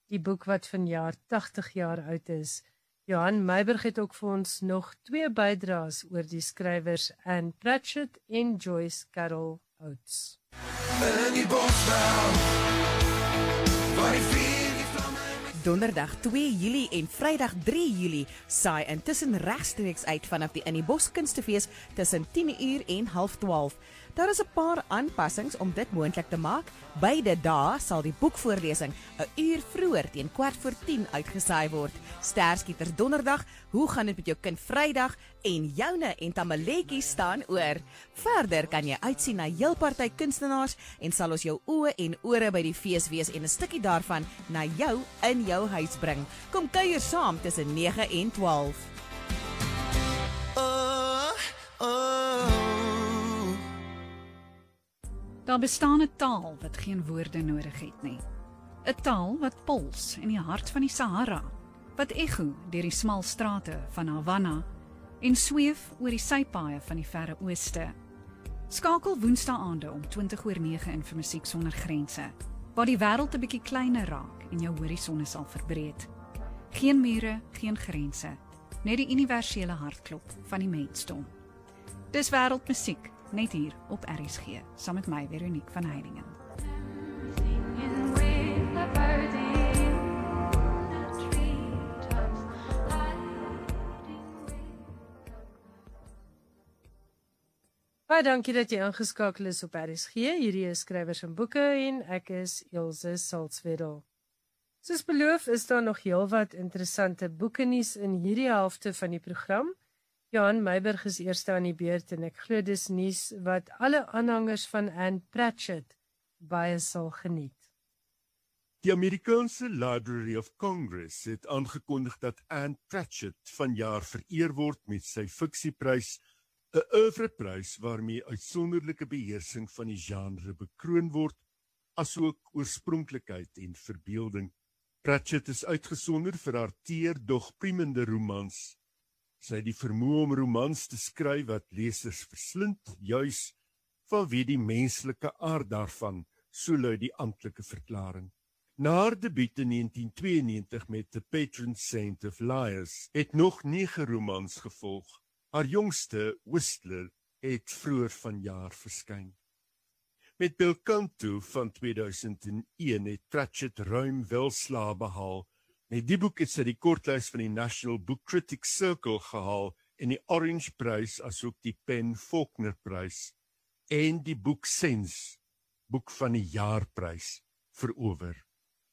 die boek wat vanjaar 80 jaar oud is. Johan Meiburg het ook vir ons nog 2 bydraes oor die skrywers Anne Pratchett en Joyce Carol Oates. Donderdag 2 Julie en Vrydag 3 Julie saai intussen regstreeks uit vanaf die In die Bos Kunstefees tussen 10:00 en 11:30. Daar is 'n paar aanpassings om dit moontlik te maak. Beide dae sal die boekvoorlesing 'n uur vroeër teen 10:15 uitgesaai word. Sterskieters Donderdag, hoe gaan dit met jou kind Vrydag en joune en tamaletjies staan oor. Verder kan jy uitsien na heel party kunstenaars en sal ons jou oë en ore by die fees wees en 'n stukkie daarvan na jou in jou huis bring. Kom kuier saam tussen 9 en 12. Daar bestaan 'n taal wat geen woorde nodig het nie. 'n Taal wat puls in die hart van die Sahara, wat ego deur die smal strate van Havana en sweef oor die sypaaie van die verre ooste. Skakel woensdaande om 20:09 in vir Musiek Sonder Grense, waar die wêreld 'n bietjie kleiner raak en jou horisonne sal verbreed. Geen mure, geen grense, net die universele hartklop van die mensdom. Dis wêreldmusiek, net hier op RSG, saam met my Veronique van Heidingen. Baie dankie dat jy ingeskakel is op RSG. Hierdie is Skrywers en Boeke en ek is Elsje Salzwetel. Soos beloof is daar nog heelwat interessante boekenuus in hierdie helfte van die program. Johan Meiburg is eerste aan die beurt en ek glo dis nuus wat alle aanhangers van Anne Pratchett baie sal geniet. Die Amerikaanse Library of Congress het aangekondig dat Anne Pratchett vanjaar vereer word met sy fiksieprys, 'n oeuvreprys waarmee uitsonderlike beheersing van die genre bekroon word, asook oorspronklikheid en verbeelding. Pratchett is uitgesonder vir haar teer dog priemende romans. Sy het die vermoë om romans te skryf wat lesers verslind, juis vanweë die menslike aard daarvan, so lui die amptelike verklaring. Na haar debuut in 1992 met The Patron Saint of Liars het nog 9 romans gevolg. Haar jongste, Whistler, het vroeër vanjaar verskyn. Met Belcanto van 2001 het Pratchett ruim welslae behaal. Met die boek het sy die kortlys van die National Book Critics Circle gehaal en die Orange Prys asook die Pen Faulkner Prys en die boek Sense, boek van die jaarprys, verower.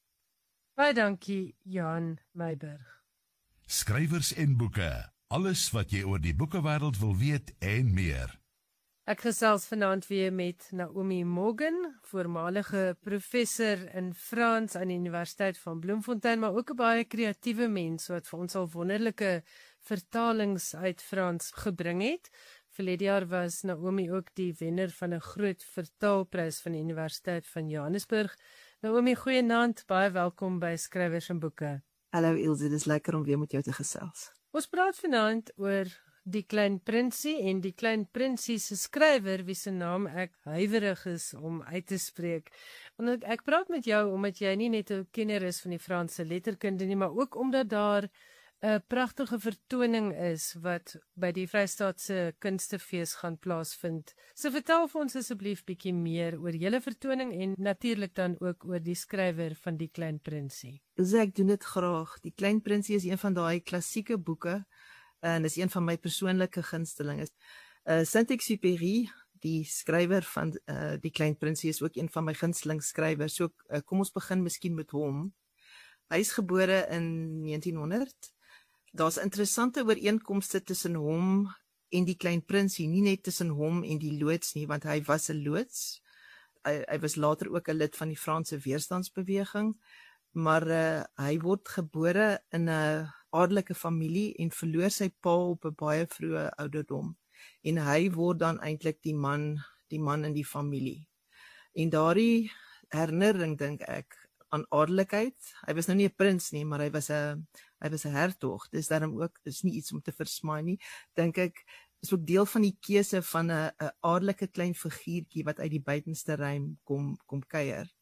Baie dankie, Johan Meiburg. Skrywers en boeke. Alles wat jy oor die boekewêreld wil weet en meer. Ek gesels vanaand weer met Naomi Morgan, voormalige professor in Frans aan die Universiteit van Bloemfontein, maar ook 'n baie kreatiewe mens wat vir ons al wonderlike vertalings uit Frans gebring het. Verlede jaar was Naomi ook die wenner van 'n groot vertaalprys van die Universiteit van Johannesburg. Naomi, goeienaand, baie welkom by Skrywers en Boeke. Hallo Elsje, dis lekker om weer met jou te gesels. Ons praat vanaand oor Die Klein Prinsie en Die Klein Prinsie se skrywer wie se naam ek huiwerig is om uit te spreek. Want ek praat met jou omdat jy nie net 'n kenner is van die Franse letterkunde nie, maar ook omdat daar 'n pragtige vertoning is wat by die Vrystaatse Kunstefees gaan plaasvind. So vertel vir ons asseblief bietjie meer oor julle vertoning en natuurlik dan ook oor die skrywer van Die Klein Prinsie. Ek doen dit graag. Die Klein Prinsie is een van daai klassieke boeke en is een van my persoonlike gunstelinge. Saint-Exupéry, die skrywer van Die Klein Prinsie, is ook een van my gunsteling skrywers. So kom ons begin miskien met hom. Hy is gebore in 1900. Daar's interessante ooreenkomste tussen hom en Die Klein Prinsie, nie net tussen hom en die loods nie, want hy was 'n loods. Hy was later ook 'n lid van die Franse weerstandsbeweging, maar hy word gebore in 'n adelike familie en verloor sy pa op 'n baie vroeë ouderdom. En hy word dan eintlik die man in die familie. En daardie herinnering, dink ek, aan adelikheid. Hy was nou nie 'n prins nie, maar hy was 'n hertog. Dis daarom ook is nie iets om te versmaai nie. Dink ek is ook deel van die keuse van 'n adelike klein figuurtjie wat uit die buitenste ruim kom kuier.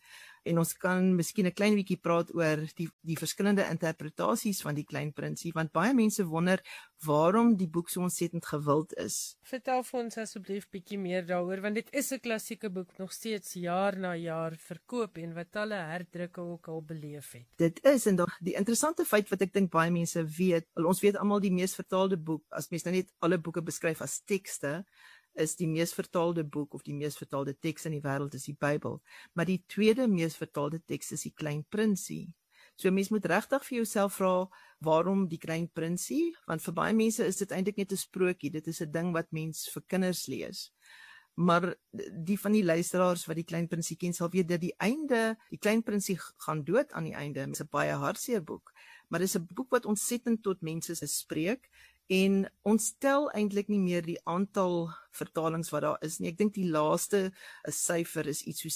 En ons kan miskien 'n klein bietjie praat oor die verskillende interpretasies van die Klein Prinsie, want baie mense wonder waarom die boek so ontsettend gewild is. Vertel vir ons asseblief bietjie meer daaroor, want dit is 'n klassieke boek, nog steeds jaar na jaar verkoop en wat talle herdrukke ook al beleef het. Dit is, en die interessante feit wat ek dink baie mense weet, ons weet almal die mees vertaalde boek, as mens nou net alle boeke beskryf as tekste, is die mees vertaalde boek of die mees vertaalde teks in die wêreld is die Bybel. Maar die tweede mees vertaalde teks is die Klein Prinsie. So mens moet regtig vir jouself vra, waarom die Klein Prinsie? Want vir baie mense is dit eintlik net 'n sprokie, dit is 'n ding wat mens vir kinders lees. Maar die van die luisteraars wat die Klein Prinsie ken sal weet dat die Klein Prinsie gaan dood aan die einde. Dit is 'n baie hartseer boek, maar dit is 'n boek wat ontsettend tot mense spreek. En ons tel eintlik nie meer die aantal vertalings wat daar is nie. Ek dink die laaste syfer is iets so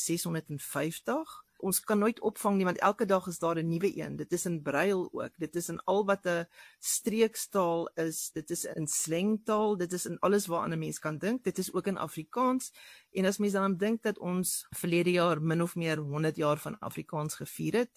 650. Ons kan nooit opvang nie, want elke dag is daar 'n nuwe een. Dit is in brail ook. Dit is in al wat 'n streekstaal is. Dit is in slengtaal. Dit is in alles waaraan 'n mens kan dink. Dit is ook in Afrikaans. En as mens dan dink dat ons verlede jaar min of meer 100 jaar van Afrikaans gevier het,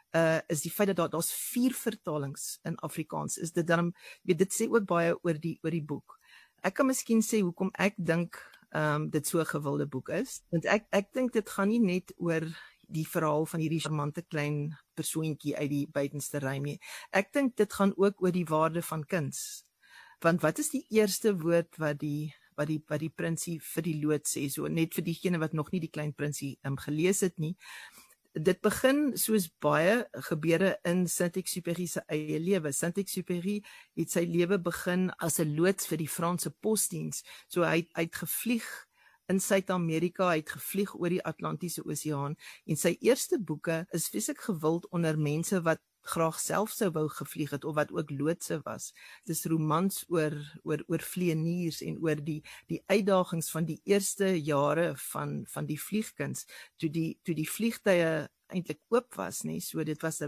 is die feit dat daar's 4 vertalings in Afrikaans. Is dit dan, dit sê ook baie oor die boek. Ek kan miskien sê hoekom ek dink dit so 'n gewilde boek is, want ek dink dit gaan nie net oor die verhaal van hierdie charmante klein persoontjie uit die buitenste ruim nie. Ek dink dit gaan ook oor die waarde van kuns. Want wat is die eerste woord wat die prinsie vir die lood sê, so net vir diegene wat nog nie die Klein Prinsie gelees het nie. Dit begin soos baie gebeure in Saint-Exupéry se eie lewe. Saint-Exupéry het sy lewe begin as 'n loods vir die Franse posdiens. So hy het gevlieg in Suid-Amerika, hy het gevlieg oor die Atlantiese Oseaan en sy eerste boeke is feeslik gewild onder mense wat graag self sou wou gevlieg het of wat ook loodse was. Dis romans oor vlieëniers en oor die uitdagings van die eerste jare van die vliegkuns toe die vliegtye eintlik oop was, nie. So dit was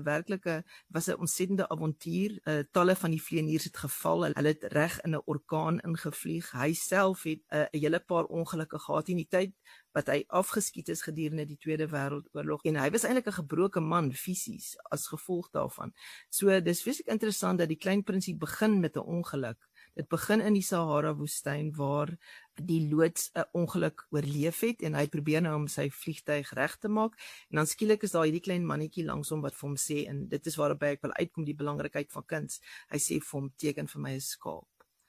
'n ontsettende avontuur. Talle van die vlieëniers het geval. Hulle het reg in 'n orkaan ingevlieg. Hy self het 'n hele paar ongelukke gehad in die tyd wat hy afgeskiet is gedurende die Tweede Wêreldoorlog. En hy was eintlik 'n gebroke man fisies as gevolg daarvan. So dis vreeslik interessant dat die Klein Prinsie begin met 'n ongeluk. Dit begin in die Sahara-woestyn waar die loods 'n ongeluk oorleef het en hy probeer nou om sy vliegtuig reg te maak en dan skielik is daar hierdie klein mannetjie langs hom wat vir hom sê, en dit is waarby ek wil uitkom, die belangrikheid van kuns. Hy sê vir hom, teken vir my 'n skaap.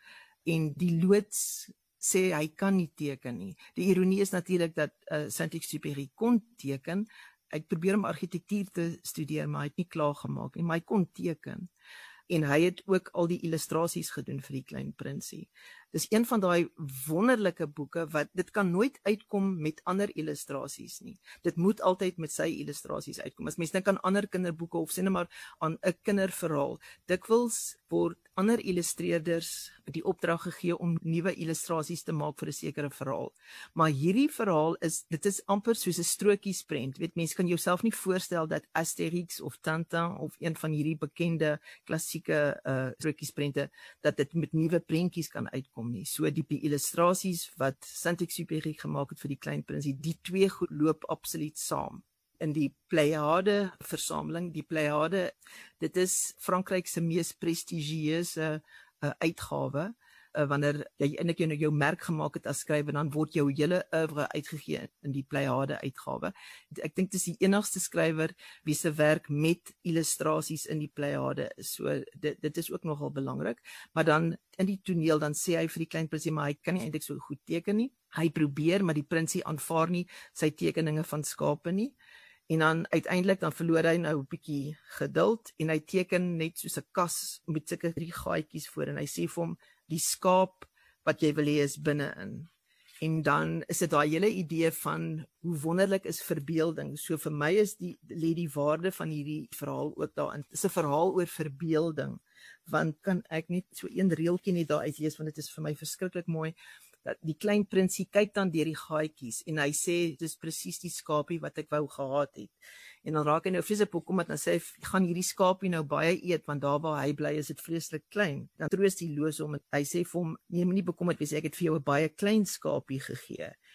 En die loods sê hy kan nie teken nie. Die ironie is natuurlik dat Saint-Exupéry kon teken. Ek probeer om argitektuur te studeer, maar hy het nie klaar gemaak nie, maar hy kon teken. En hy het ook al die illustrasies gedoen vir die Klein Prinsie. Dis een van daai wonderlike boeke wat dit kan nooit uitkom met ander illustrasies nie. Dit moet altyd met sy illustrasies uitkom. As mens dink aan ander kinderboeke of sê net maar aan 'n kinderverhaal, dikwels word ander illustreerders die opdrag gegee om nuwe illustrasies te maak vir 'n sekere verhaal. Maar hierdie verhaal dit is amper soos 'n strokiesprent. Weet, mense kan jouself nie voorstel dat Asterix of Tintin of een van hierdie bekende klassieke strokiesprente dat dit met nuwe prentjies kan uitkom nie. So die illustrasies wat Saint-Exupéry gemaak het vir die Klein Prinsie, die twee loop absoluut saam. In die Pleiade versameling, die Pleiade, dit is Frankryk se mees prestigieuse uitgawe. Wanneer jy eintlik jou merk gemaak het as skrywer, dan word jou hele oeuvre uitgegee in die Pleiade uitgawe. Ek dink dit is die enigste skrywer wie se werk met illustrasies in die Pleiade is. So dit is ook nogal belangrik. Maar dan in die toneel dan sê hy vir die Klein Prinsie, maar hy kan nie eintlik so goed teken nie. Hy probeer, maar die prinsie aanvaar nie sy tekeninge van skape nie. En dan uiteindelik dan verloor hy nou 'n bietjie geduld en hy teken net soos 'n kas met sulke 3 gaatjies voor en hy sê vir hom, die skaap wat jy wil hê is binne-in. En dan is dit daai hele idee van hoe wonderlik is verbeelding. So vir my lê die waarde van hierdie verhaal ook daarin. Dit is 'n verhaal oor verbeelding. Want kan ek net so een reeltjie net daar uitlees, want dit is vir my verskriklik mooi. Dat die Klein Prinsie kyk dan deur die gaatjies en hy sê dis presies die skapie wat ek wou gehad het. En dan raak hy nou vreeslik bekommerd en sê gaan hierdie skapie nou baie eet want daar waar hy bly is dit vreeslik klein. Dan troos die loos hom en hy sê vir hom nee, moenie bekommerd wees, ek het vir jou 'n baie klein skapie gegee.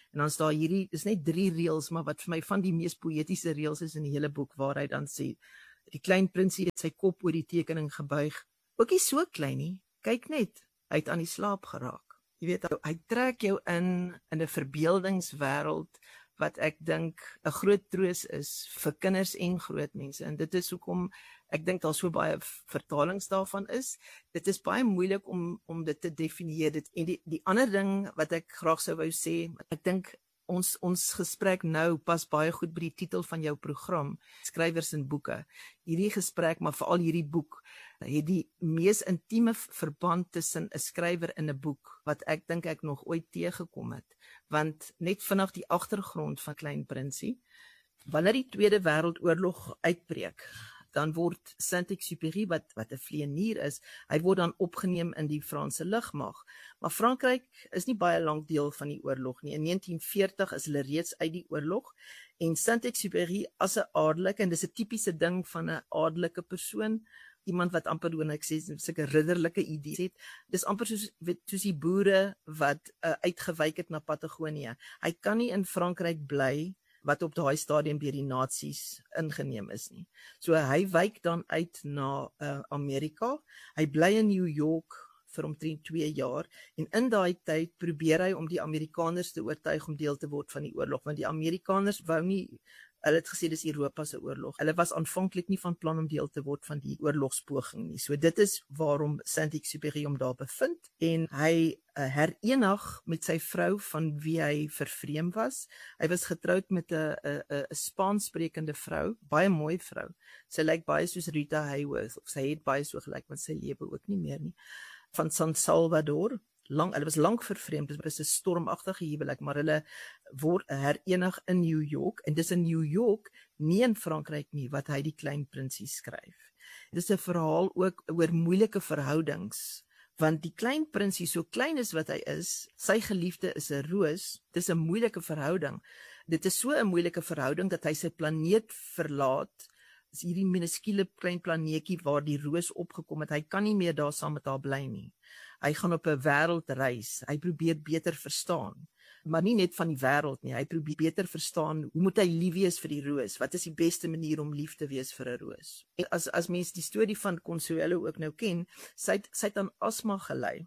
En dan staan hierdie, dis net 3 reëls, maar wat vir my van die mees poëtiese reëls is in die hele boek, waar hy dan sê, die klein prinsie het sy kop oor die tekening gebuig. Ook nie so klein nie, kyk net, hy het aan die slaap geraak. Jy weet, hy trek jou in 'n verbeeldingswêreld, wat ek dink 'n groot troos is vir kinders en groot mense. En dit is hoekom ek dink daar so baie vertalings daarvan is. Dit is baie moeilik om dit te definieer. En die ander ding wat ek graag sou wou sê, ek dink ons gesprek nou pas baie goed by die titel van jou program, Skrywers en Boeke. Hierdie gesprek, maar veral hierdie boek, het die mees intieme verband tussen 'n skrywer en 'n boek, wat ek dink ek nog ooit teëgekom het. Want net vinnig die agtergrond van Klein Prinsie, wanneer die Tweede Wêreldoorlog uitbreek, dan word Saint-Exupéry, wat 'n vlieënier is, hy word dan opgeneem in die Franse lugmag. Maar Frankryk is nie baie lank deel van die oorlog nie. In 1940 is hulle reeds uit die oorlog, en Saint-Exupéry as 'n adelike, en dis 'n tipiese ding van 'n adelike persoon, iemand wat amper doen, ek sê, sulke ridderlike idees het. Dis amper soos die boere wat uitgewyk het na Patagonië. Hy kan nie in Frankryk bly wat op daai stadium deur die nasies ingeneem is nie. So hy wyk dan uit na Amerika. Hy bly in New York vir omtrent 2 jaar, en in daai tyd probeer hy om die Amerikaners te oortuig om deel te word van die oorlog, want die Amerikaners wou nie, hulle het gesê dis Europa se oorlog. Hulle was aanvanklik nie van plan om deel te word van die oorlogspoging nie. So dit is waarom Saint-Exupéry hom daar bevind, en hy herenig met sy vrou van wie hy vervreem was. Hy was getroud met 'n Spaanssprekende vrou, baie mooi vrou. Sy lyk baie soos Rita Hayworth, of sy het baie so gelyk, want sy lewe ook nie meer nie. Van San Salvador. Hulle was lank vervreemd, dit was 'n stormagtige huwelik, maar hulle word herenig in New York, en dis in New York, nie in Frankryk nie, wat hy die Klein Prinsie skryf. Dis 'n verhaal ook oor moeilike verhoudings, want die Klein Prinsie, so klein as wat hy is, sy geliefde is 'n roos. Dis 'n moeilike verhouding. Dit is so 'n moeilike verhouding dat hy sy planeet verlaat. Dis hierdie minuskule klein planeetjie waar die roos opgekom het. Hy kan nie meer daar saam met haar bly nie. Hy gaan op 'n wêreldreis. Hy probeer beter verstaan, maar nie net van die wêreld nie. Hy probeer beter verstaan, hoe moet hy lief wees vir die roos? Wat is die beste manier om lief te wees vir 'n roos? En as mens die storie van Consuelo ook nou ken, sy het aan asma gely,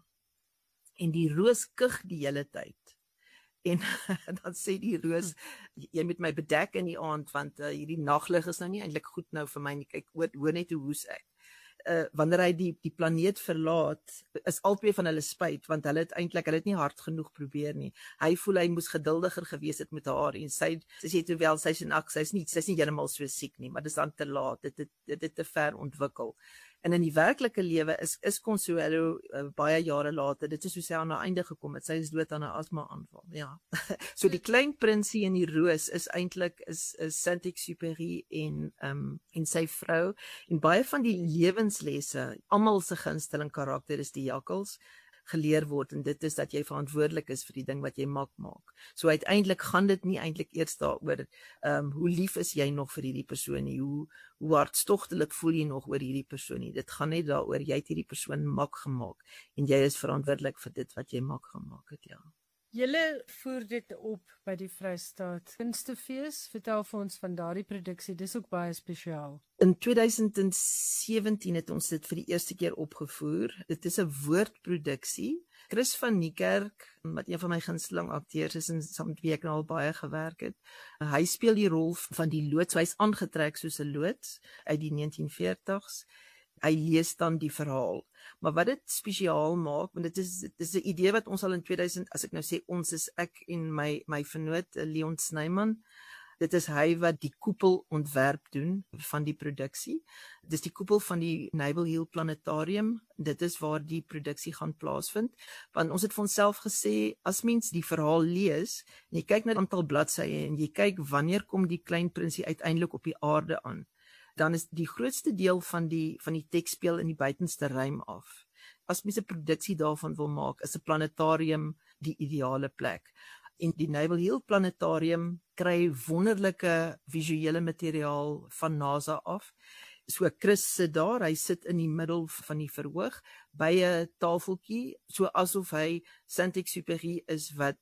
en die roos kug die hele tyd. En dan sê die roos, jy moet my bedek in die aand, want hierdie naglig is nou nie eintlik goed nou vir my nie. Kyk, hoor net hoe hoes ek. Wanneer hy die planeet verlaat, is albei van hulle spyt, want hulle het nie hard genoeg probeer nie. Hy voel hy moes geduldiger gewees het met haar, en sy sê terwyl sy's nie heeltemal so siek nie, maar dis dan te laat, dit het te ver ontwikkel. En in die werklike lewe is Consuelo baie jare later, dit is hoe sy aan haar einde gekom het, sy is dood aan 'n asma-aanval, ja. So die Klein Prinsie en die roos is eintlik is Saint-Exupéry en sy vrou, en baie van die lewenslesse, almal se gunsteling karakter is die jakkals, geleer word, en dit is dat jy verantwoordelik is vir die ding wat jy maak. So uiteindelik gaan dit nie eintlik eers daaroor, hoe lief is jy nog vir hierdie persoon nie, hoe hartstogtelik voel jy nog oor hierdie persoon nie. Dit gaan net daaroor, jy het hierdie persoon mak gemaak, en jy is verantwoordelik vir dit wat jy mak gemaak het, ja. Julle voer dit op by die Vrystaat Kunstefees. Vertel vir ons van daardie produksie, dis ook baie spesiaal. In 2017 het ons dit vir die eerste keer opgevoer. Dit is 'n woordproduksie. Chris van Niekerk, wat een van my gunsteling akteurs is en saam met wie ek al baie gewerk het, hy speel die rol van die loods. So hy's aangetrek soos 'n loods uit die 1940s. Hy lees dan die verhaal. Maar wat dit spesiaal maak, want dit is 'n idee wat ons al in 2000, as ek nou sê ons, is ek en my vernoot Leon Snyman. Dit is hy wat die koepel ontwerp doen van die produksie. Dis die koepel van die Naval Hill Planetarium. Dit is waar die produksie gaan plaasvind. Want ons het vir onsself gesê, as mens die verhaal lees, en jy kyk na die aantal bladsye en jy kyk wanneer kom die Klein Prinsie uiteindelik op die aarde aan, dan is die grootste deel van die teks speel in die buitenste ruim af. As mens 'n produksie daarvan wil maak, is 'n planetarium die ideale plek. En die Naval Hill Planetarium kry wonderlike visuele materiaal van NASA af. So Chris sit daar, hy sit in die middel van die verhoog by 'n tafeltjie, so asof hy Saint-Exupéry is wat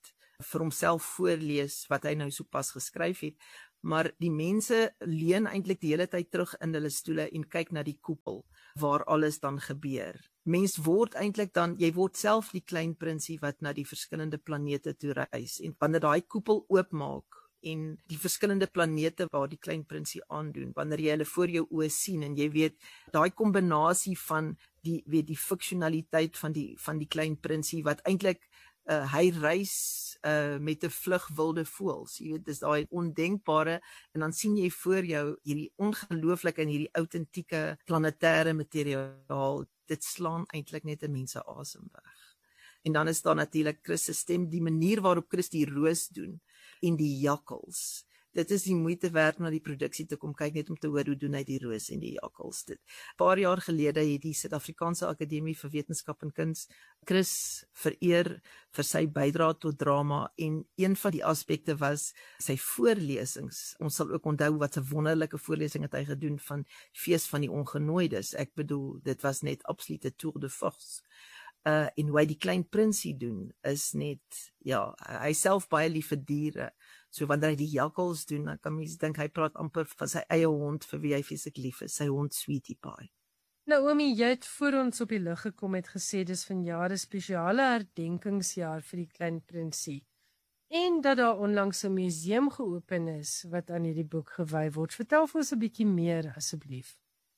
vir homself voorlees wat hy nou sopas geskryf het, maar die mense leun eintlik die hele tyd terug in hulle stoele en kyk na die koepel waar alles dan gebeur. Mens word eintlik dan, jy word self die klein prinsie wat na die verskillende planete toe reis, en wanneer daai koepel oopmaak en die verskillende planete waar die klein prinsie aandoen, wanneer jy hulle voor jou oë sien en jy weet daai kombinasie van die fiksionaliteit van die klein prinsie wat eintlik hy reis met 'n vlug wilde voëls, jy weet, dis daai ondenkbare, en dan sien jy voor jou hierdie ongelooflike en hierdie autentieke planetêre materiaal, dit slaan eintlik net 'n mens se asem weg. En dan is daar natuurlik Chris se stem, die manier waarop Chris die roos doen en die jakkals. Dit is die moeite werd om na die produksie te kom kyk net om te hoor hoe doen hy die roos en die jakkals dit. 'n Paar jaar gelede het die Suid-Afrikaanse Akademie vir Wetenskap en Kuns Chris vereer vir sy bydrae tot drama, en een van die aspekte was sy voorlesings. Ons sal ook onthou wat 'n wonderlike voorlesing het hy gedoen van Fees van die Ongenooides. Ek bedoel, dit was net absolute tour de force. En hoe hy die klein prinsie doen is net, ja, hy self baie lief vir diere. So wanneer hy die jakkals doen, dan kan mens dink hy praat amper van sy eie hond vir wie hy fisiek lief is, sy hond Sweetie Pie. Naomi, jy het voor ons op die lig gekom het gesê dis vanjaar 'n spesiale herdenkingsjaar vir die klein prinsie, en dat daar onlangs 'n museum geopen is wat aan hierdie boek gewy word. Vertel vir ons 'n bietjie meer asseblief.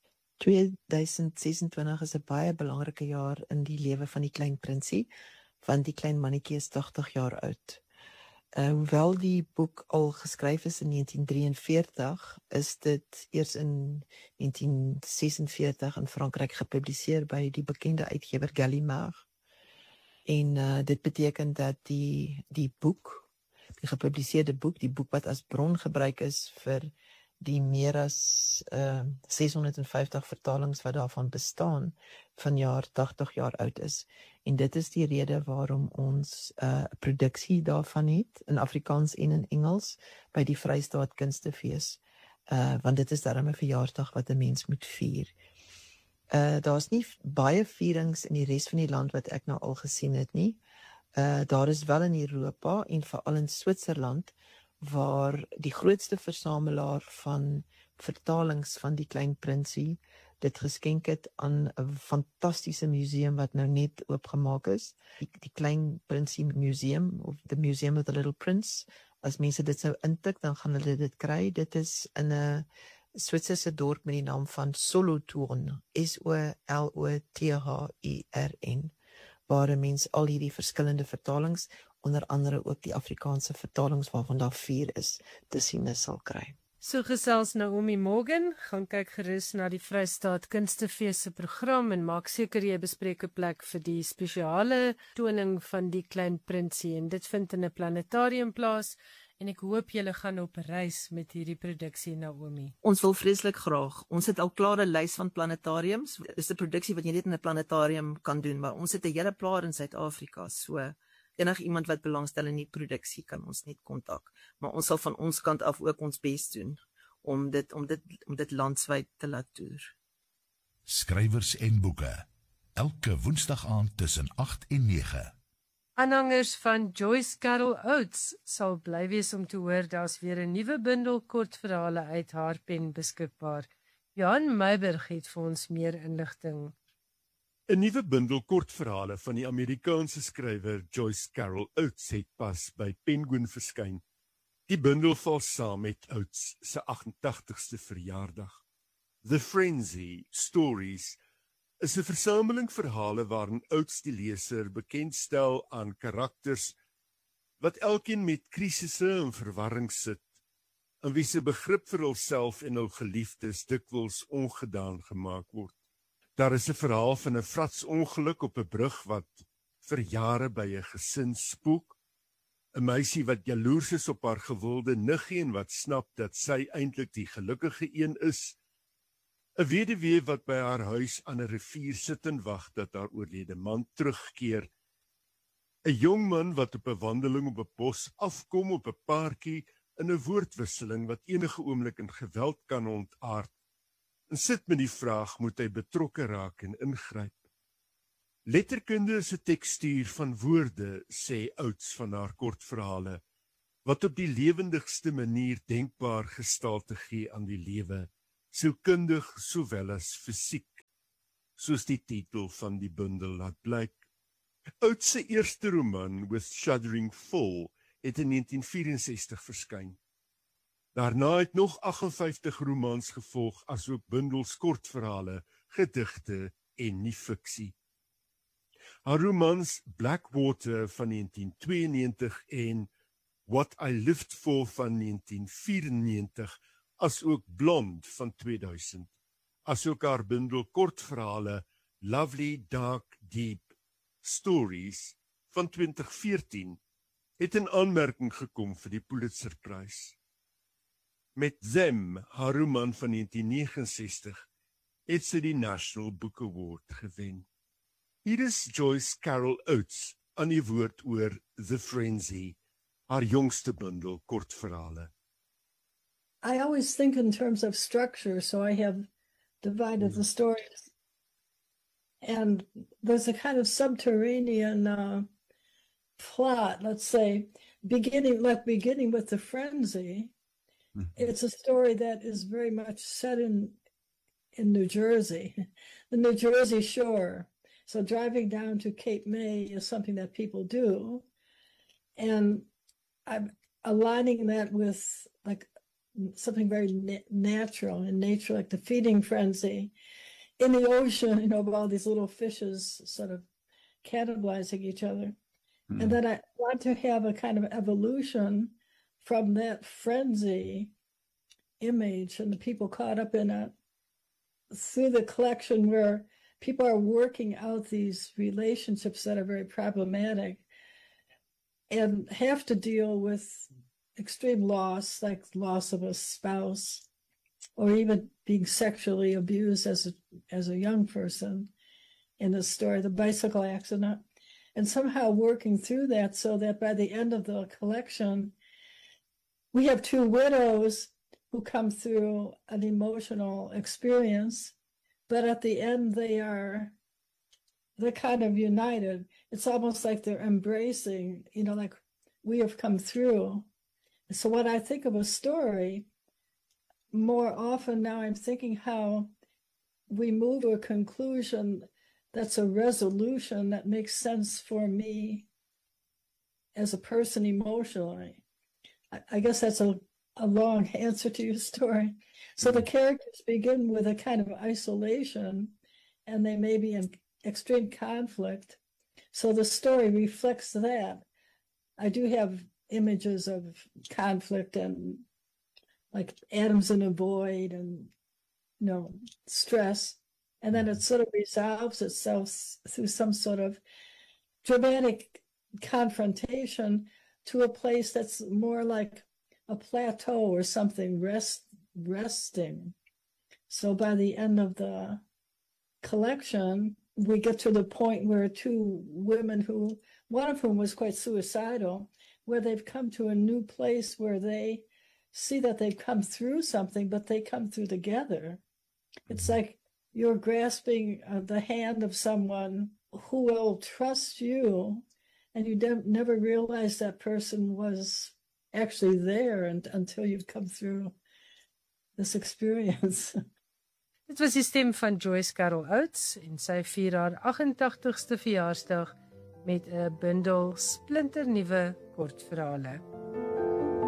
2026 is 'n baie belangrike jaar in die lewe van die klein prinsie, want die klein mannetjie is 80 jaar oud. Hoewel die boek al geskryf is in 1943, is dit eers in 1946 in Frankryk gepubliseer by die bekende uitgewer Gallimard. En dit beteken dat die boek, die gepubliseerde boek, die boek wat as bron gebruik is vir die meer as 650 vertalings wat daarvan bestaan, vanjaar 80 jaar oud is. En dit is die rede waarom ons 'n produksie daarvan het, in Afrikaans en in Engels, by die Vrystaat Kunstefees. Want dit is darem 'n verjaarsdag wat 'n mens moet vier. Daar's nie baie vierings in die res van die land wat ek nou al gesien het nie. Daar is wel in Europa en veral in Switserland, waar die grootste versamelaar van vertalings van die klein prinsie dit geskenk het aan 'n fantastiese museum wat nou net oopgemaak is, die Klein Prinsie Museum, of the Museum of the Little Prince. As mense dit sou intik, dan gaan hulle dit kry. Dit is in 'n Switserse dorp met die naam van Solothurn, Solothurn, waar 'n mens al hierdie verskillende vertalings, onder andere ook die Afrikaanse vertalings waarvan daar 4 is, te sien sal kry. So gesels Naomi Morgan, gaan kyk gerus na die Vrystaat Kunstefees se program en maak seker jy bespreek 'n plek vir die spesiale toning van die klein prinsie, en dit vind in 'n planetarium plaas, en ek hoop julle gaan op reis met hierdie produksie, Naomi. Ons wil vreeslik graag. Ons het al klaar 'n lys van planetariums. Dis 'n produksie wat jy net in 'n planetarium kan doen, maar ons het 'n hele paar in Suid-Afrika, so enigiemand wat belangstel in die produksie kan ons net kontak. Maar ons sal van ons kant af ook ons bes doen om dit landwyd te laat toer. Skrywers en boeke. Elke woensdag aand tussen 8 en 9. Aanhangers van Joyce Carol Oates sal bly wees om te hoor daar's weer 'n nuwe bundel kortverhale uit haar pen beskikbaar. Johan Meiburg het vir ons meer inligting. 'n Nuwe bundel kortverhale van die Amerikaanse skrywer Joyce Carol Oates het pas by Penguin verskyn. Die bundel val saam met Oates se 88ste verjaardag. The Frenzy Stories is 'n versameling verhale waarin Oates die leser bekendstel aan karakters wat elkeen met krisisse en verwarring sit, en wie se begrip vir hulself en hul geliefdes dikwels ongedaan gemaak word. Daar is 'n verhaal van 'n vratsongeluk op 'n brug wat vir jare by 'n gesin spook. 'n Meisie wat jaloers is op haar gewilde niggie en wat snap dat sy eintlik die gelukkige een is. 'n Weduwee wat by haar huis aan 'n rivier sit en wag dat haar oorlede man terugkeer. 'n Jong man wat op 'n wandeling op 'n bos afkom op 'n paartjie in 'n woordwisseling wat enige oomblik in geweld kan ontaard. En sit met die vraag, moet hy betrokke raak en ingryp? Letterkunde is 'n tekstuur van woorde, sê Oates van haar kortverhale, wat op die lewendigste manier denkbaar gestalte gee aan die lewe, sielkundig sowel as fisiek, soos die titel van die bundel laat blyk. Oates se eerste roman, With Shuddering Fall, het in 1964 verskyn. Daarna het nog 58 romans gevolg, asook bundels kortverhale, gedigte en nie-fiksie. Haar romans Blackwater van 1992 en What I Lived For van 1994, asook Blond van 2000, asook haar bundel kortverhale Lovely Dark Deep Stories van 2014, het in aanmerking gekom vir die Pulitzerprys. Met Them, haar roman van 1969, het sy die National Book Award gewen. Hier is Joyce Carol Oates aan die woord oor The Frenzy, haar jongste bundel kortverhale. I always think in terms of structure, so I have divided the stories. And there's a kind of subterranean plot, let's say, beginning with The Frenzy. It's a story that is very much set in New Jersey, the New Jersey shore. So driving down to Cape May is something that people do. And I'm aligning that with like something very natural in nature, like the feeding frenzy. In the ocean, of all these little fishes sort of cannibalizing each other. And then I want to have a kind of evolution from that frenzy image and the people caught up in it through the collection where people are working out these relationships that are very problematic and have to deal with extreme loss, like loss of a spouse, or even being sexually abused as a young person in the story, the bicycle accident, and somehow working through that so that by the end of the collection, we have two widows who come through an emotional experience, but at the end they're kind of united. It's almost like they're embracing, like we have come through. So when I think of a story, more often now I'm thinking how we move to a conclusion that's a resolution that makes sense for me as a person emotionally. I guess that's a long answer to your story. So the characters begin with a kind of isolation and they may be in extreme conflict. So the story reflects that. I do have images of conflict and like atoms in a void and, stress. And then it sort of resolves itself through some sort of dramatic confrontation to a place that's more like a plateau or something resting. So by the end of the collection, we get to the point where two women one of whom was quite suicidal, where they've come to a new place where they see that they've come through something, but they come through together. It's like you're grasping the hand of someone who will trust you, and you never realize that person was actually there until you've come through this experience. Dit was die stem van Joyce Carol Oates en sy vier haar 88ste verjaarsdag met 'n bundel splinternuwe kortverhale.